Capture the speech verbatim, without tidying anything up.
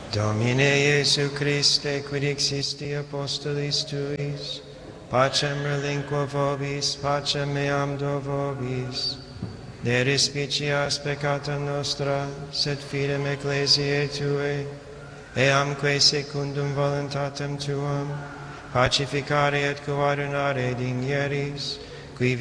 Domine Iesu Christe, quid existi apostolis tuis, pacem relinquo vobis, pacem meam do vobis. Ne respicias peccata nostra, sed fidem ecclesiae Tuae, eamque secundum voluntatem Tuam, pacificare et coordinare dignieris,